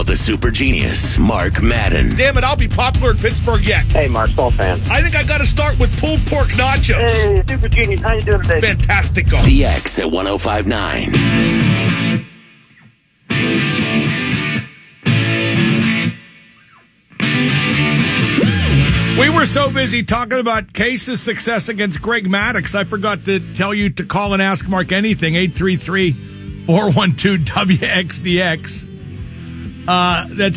Now the super genius, Mark Madden. Damn it, I'll be popular in Pittsburgh yet. Hey, Mark, Ball fan. I think I got to start with pulled pork nachos. Hey, super genius, how you doing today? The Fantastico. X at 105.9. We were so busy talking about Case's success against Greg Maddux, I forgot to tell you to call and ask Mark anything. 833-412-WXDX. That's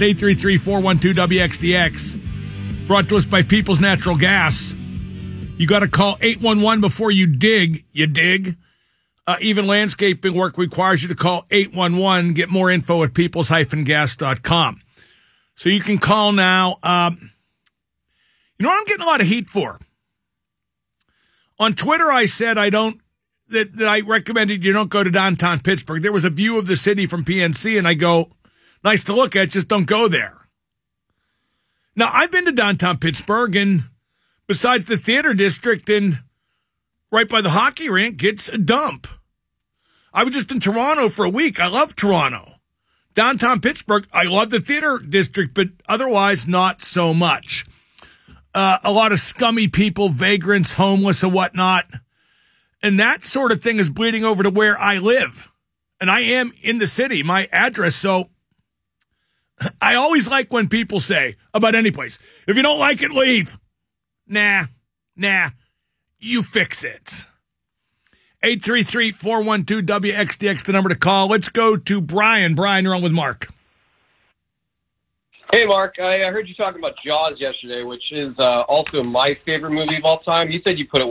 833-412-WXDX. Brought to us by People's Natural Gas. You got to call 811 before you dig. You dig? Even landscaping work requires you to call 811. Get more info at peoples-gas.com. So you can call now. You know what I'm getting a lot of heat for? On Twitter, I said that I recommended you don't go to downtown Pittsburgh. There was a view of the city from PNC, and I go, nice to look at, just don't go there. Now, I've been to downtown Pittsburgh, and besides the theater district and right by the hockey rink, it's a dump. I was just in Toronto for a week. I love Toronto. Downtown Pittsburgh, I love the theater district, but otherwise not so much. A lot of scummy people, vagrants, homeless, and whatnot. And that sort of thing is bleeding over to where I live. And I am in the city, my address. So I always like when people say about any place, if you don't like it, leave. Nah, you fix it. 833-412-WXDX, the number to call. Let's go to Brian. Brian, you're on with Mark. Hey, Mark, I heard you talking about Jaws yesterday, which is also my favorite movie of all time. You said you put it